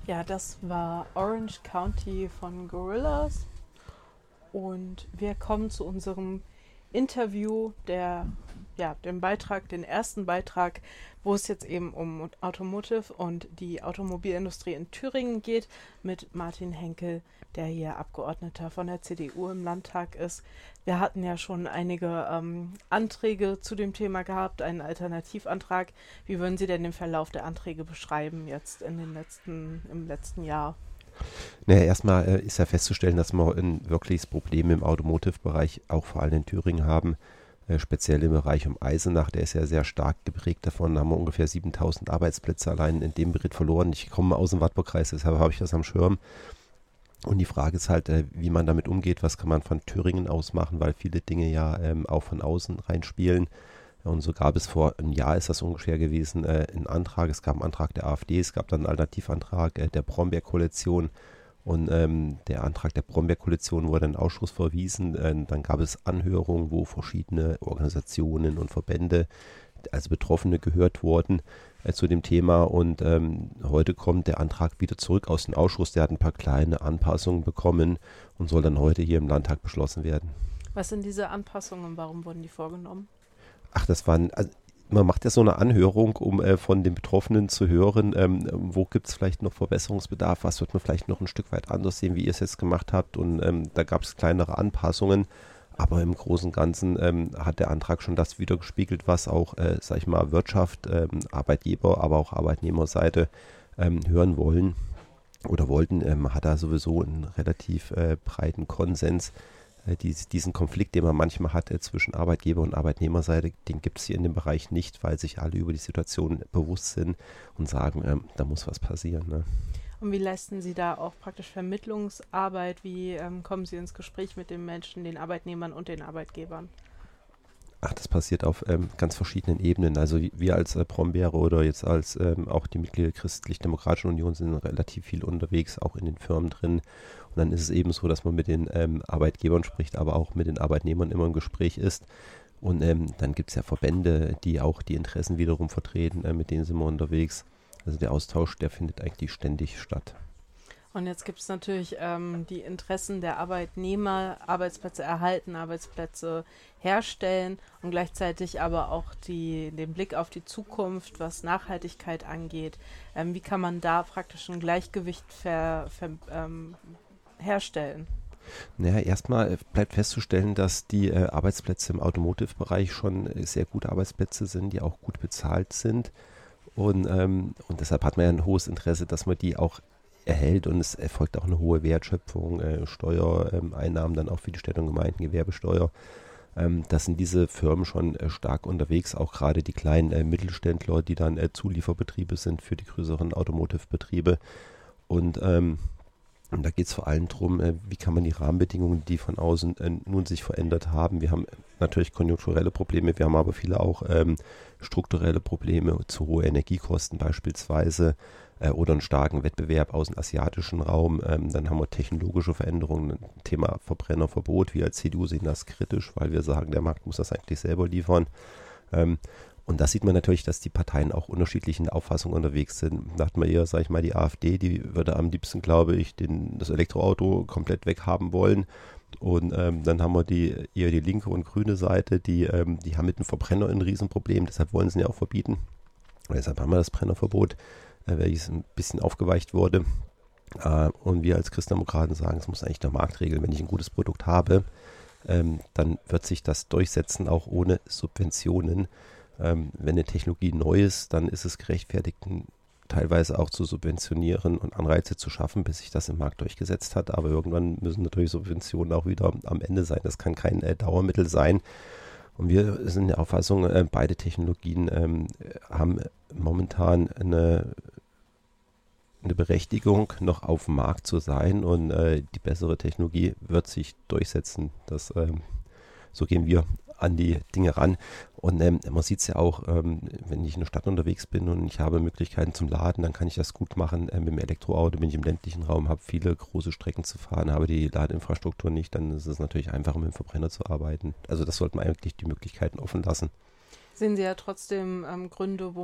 Ja, das war Orange County von Gorillaz und wir kommen zu unserem Interview, dem Beitrag, den ersten Beitrag, wo es jetzt eben um Automotive und die Automobilindustrie in Thüringen geht, mit Martin Henkel, der hier Abgeordneter von der CDU im Landtag ist. Wir hatten ja schon einige Anträge zu dem Thema gehabt, einen Alternativantrag. Wie würden Sie denn den Verlauf der Anträge beschreiben jetzt im letzten Jahr? Naja, erstmal ist ja festzustellen, dass wir ein wirkliches Problem im Automotive-Bereich auch vor allem in Thüringen haben, speziell im Bereich um Eisenach. Der ist ja sehr stark geprägt davon. Da haben wir ungefähr 7.000 Arbeitsplätze allein in dem Beritt verloren. Ich komme aus dem Wartburg-Kreis, deshalb habe ich das am Schirm. Und die Frage ist halt, wie man damit umgeht, was kann man von Thüringen aus machen, weil viele Dinge ja auch von außen reinspielen. Und so gab es vor einem Jahr, ist das ungefähr gewesen, einen Antrag. Es gab einen Antrag der AfD, es gab dann einen Alternativantrag der Brombeer-Koalition. Und der Antrag der Brombeer-Koalition wurde in den Ausschuss verwiesen. Dann gab es Anhörungen, wo verschiedene Organisationen und Verbände, also Betroffene, gehört wurden zu dem Thema. Und heute kommt der Antrag wieder zurück aus dem Ausschuss. Der hat ein paar kleine Anpassungen bekommen und soll dann heute hier im Landtag beschlossen werden. Was sind diese Anpassungen und warum wurden die vorgenommen? Ach, also man macht ja so eine Anhörung, um von den Betroffenen zu hören, wo gibt es vielleicht noch Verbesserungsbedarf, was wird man vielleicht noch ein Stück weit anders sehen, wie ihr es jetzt gemacht habt. Und da gab es kleinere Anpassungen, aber im Großen und Ganzen hat der Antrag schon das widergespiegelt, was auch, sag ich mal, Wirtschaft, Arbeitgeber, aber auch Arbeitnehmerseite hören wollen oder wollten. Man hat da sowieso einen relativ breiten Konsens. Diesen Konflikt, den man manchmal hat zwischen Arbeitgeber- und Arbeitnehmerseite, den gibt es hier in dem Bereich nicht, weil sich alle über die Situation bewusst sind und sagen, da muss was passieren. Ne? Und wie leisten Sie da auch praktisch Vermittlungsarbeit? Wie kommen Sie ins Gespräch mit den Menschen, den Arbeitnehmern und den Arbeitgebern? Ach, das passiert auf ganz verschiedenen Ebenen. Also wir als Brombeere oder jetzt als auch die Mitglieder der Christlich-Demokratischen Union sind relativ viel unterwegs, auch in den Firmen drin. Und dann ist es eben so, dass man mit den Arbeitgebern spricht, aber auch mit den Arbeitnehmern immer im Gespräch ist. Und dann gibt es ja Verbände, die auch die Interessen wiederum vertreten, mit denen sind wir unterwegs. Also der Austausch, der findet eigentlich ständig statt. Und jetzt gibt es natürlich die Interessen der Arbeitnehmer, Arbeitsplätze erhalten, Arbeitsplätze herstellen und gleichzeitig aber auch den Blick auf die Zukunft, was Nachhaltigkeit angeht. Wie kann man da praktisch ein Gleichgewicht herstellen? Naja, erstmal bleibt festzustellen, dass die Arbeitsplätze im Automotive-Bereich schon sehr gute Arbeitsplätze sind, die auch gut bezahlt sind. Und deshalb hat man ja ein hohes Interesse, dass man die auch erhält und es erfolgt auch eine hohe Wertschöpfung, Steuereinnahmen dann auch für die Städte und Gemeinden, Gewerbesteuer. Da sind diese Firmen schon stark unterwegs, auch gerade die kleinen Mittelständler, die dann Zulieferbetriebe sind für die größeren Automotive-Betriebe. Und da geht es vor allem darum, wie kann man die Rahmenbedingungen, die von außen nun sich verändert haben. Wir haben natürlich konjunkturelle Probleme, wir haben aber viele auch strukturelle Probleme, zu hohe Energiekosten beispielsweise oder einen starken Wettbewerb aus dem asiatischen Raum. Dann haben wir technologische Veränderungen, Thema Verbrennerverbot. Wir als CDU sehen das kritisch, weil wir sagen, der Markt muss das eigentlich selber liefern. Und da sieht man natürlich, dass die Parteien auch unterschiedlich in der Auffassung unterwegs sind. Da hat man eher, sage ich mal, die AfD, die würde am liebsten, glaube ich, das Elektroauto komplett weghaben wollen. Und dann haben wir eher die linke und grüne Seite, die haben mit dem Verbrenner ein Riesenproblem, deshalb wollen sie ihn ja auch verbieten. Und deshalb haben wir das Brennerverbot, welches ein bisschen aufgeweicht wurde. Und wir als Christdemokraten sagen, es muss eigentlich der Markt regeln. Wenn ich ein gutes Produkt habe, dann wird sich das durchsetzen, auch ohne Subventionen. Wenn eine Technologie neu ist, dann ist es gerechtfertigt, teilweise auch zu subventionieren und Anreize zu schaffen, bis sich das im Markt durchgesetzt hat. Aber irgendwann müssen natürlich Subventionen auch wieder am Ende sein. Das kann kein Dauermittel sein. Und wir sind der Auffassung, beide Technologien haben momentan eine Berechtigung, noch auf dem Markt zu sein. Und die bessere Technologie wird sich durchsetzen. So gehen wir an die Dinge ran. Und man sieht es ja auch, wenn ich in der Stadt unterwegs bin und ich habe Möglichkeiten zum Laden, dann kann ich das gut machen. Mit dem Elektroauto bin ich im ländlichen Raum, habe viele große Strecken zu fahren, habe die Ladeinfrastruktur nicht, dann ist es natürlich einfacher, mit dem Verbrenner zu arbeiten. Also das sollte man eigentlich die Möglichkeiten offen lassen. Sehen Sie ja trotzdem Gründe, wo